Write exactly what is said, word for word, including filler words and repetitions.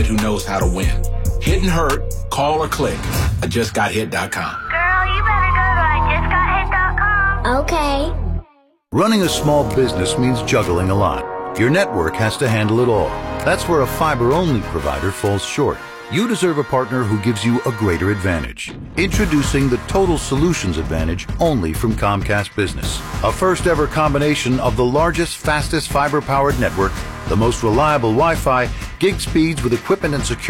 who knows how to win. Hit and hurt, call or click. I just got hit dot com. Girl, you better go to I just got hit dot com. Okay. Running a small business means juggling a lot. Your network has to handle it all. That's where a fiber-only provider falls short. You deserve a partner who gives you a greater advantage. Introducing the Total Solutions Advantage only from Comcast Business. A first-ever combination of the largest, fastest fiber-powered network, the most reliable Wi-Fi, gig speeds with equipment and security.